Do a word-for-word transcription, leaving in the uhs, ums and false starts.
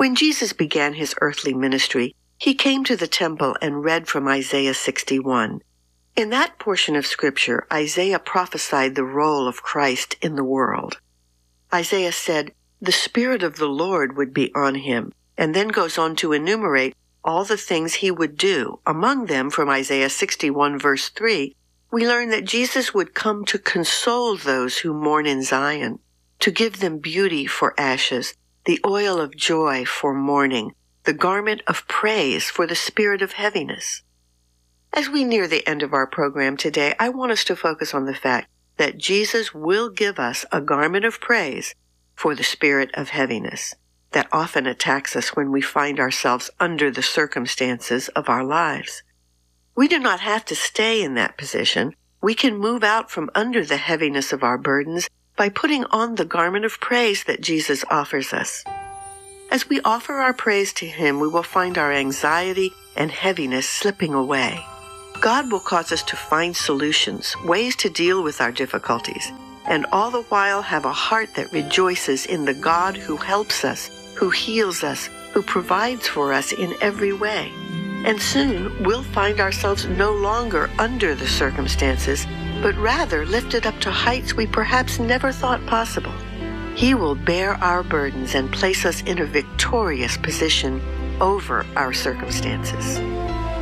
When Jesus began his earthly ministry, he came to the temple and read from Isaiah sixty-one. In that portion of Scripture, Isaiah prophesied the role of Christ in the world. Isaiah said, "The Spirit of the Lord would be on him," and then goes on to enumerate all the things he would do. Among them, from Isaiah sixty-one, verse three, we learn that Jesus would come to console those who mourn in Zion, to give them beauty for ashes, the oil of joy for mourning, the garment of praise for the spirit of heaviness. As we near the end of our program today, I want us to focus on the fact that Jesus will give us a garment of praise for the spirit of heaviness that often attacks us when we find ourselves under the circumstances of our lives. We do not have to stay in that position. We can move out from under the heaviness of our burdens by putting on the garment of praise that Jesus offers us. As we offer our praise to him, we will find our anxiety and heaviness slipping away. God will cause us to find solutions, ways to deal with our difficulties, and all the while have a heart that rejoices in the God who helps us, who heals us, who provides for us in every way. And soon we'll find ourselves no longer under the circumstances, but rather lifted up to heights we perhaps never thought possible. He will bear our burdens and place us in a victorious position over our circumstances.